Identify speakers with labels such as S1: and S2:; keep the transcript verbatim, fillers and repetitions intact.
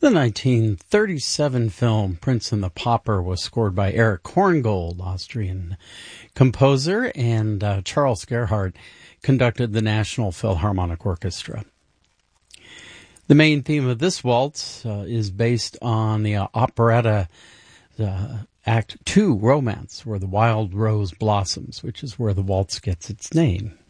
S1: The nineteen thirty-seven film Prince and the Pauper was scored by Erich Korngold, Austrian composer, and uh, Charles Gerhardt conducted the National Philharmonic Orchestra. The main theme of this waltz uh, is based on the uh, operetta uh, Act Two, Romance, where the wild rose blossoms, which is where the waltz gets its name.